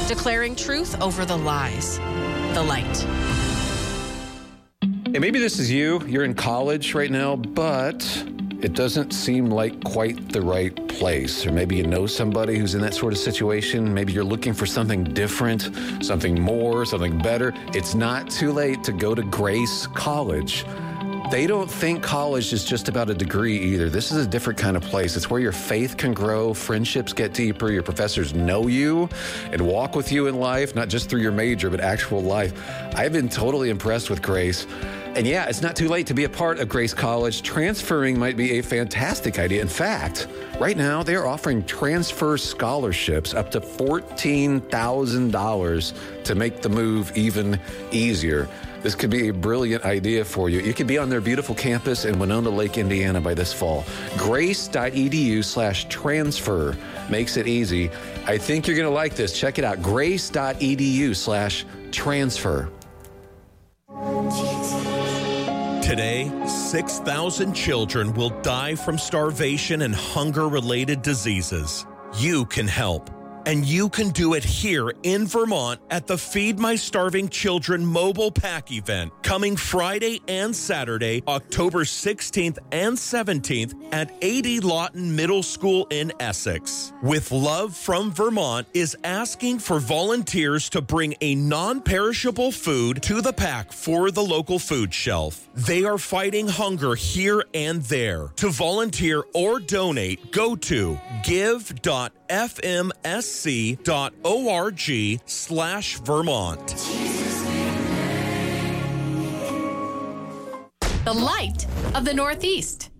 declaring truth over the lies. The Light. And maybe this is you. You're in college right now, but it doesn't seem like quite the right place. Or maybe you know somebody who's in that sort of situation. Maybe you're looking for something different, something more, something better. It's not too late to go to Grace College. They don't think college is just about a degree either. This is a different kind of place. It's where your faith can grow, friendships get deeper, your professors know you and walk with you in life, not just through your major, but actual life. I've been totally impressed with Grace. And yeah, it's not too late to be a part of Grace College. Transferring might be a fantastic idea. In fact, right now, they are offering transfer scholarships up to $14,000 to make the move even easier. This could be a brilliant idea for you. You could be on their beautiful campus in Winona Lake, Indiana by this fall. Grace.edu/transfer makes it easy. I think you're going to like this. Check it out. Grace.edu/transfer. Today, 6,000 children will die from starvation and hunger-related diseases. You can help. And you can do it here in Vermont at the Feed My Starving Children mobile pack event coming Friday and Saturday, October 16th and 17th at 80 Lawton Middle School in Essex. With Love from Vermont is asking for volunteers to bring a non-perishable food to the pack for the local food shelf. They are fighting hunger here and there. To volunteer or donate, go to give.fmsc.org/Vermont. The Light of the Northeast.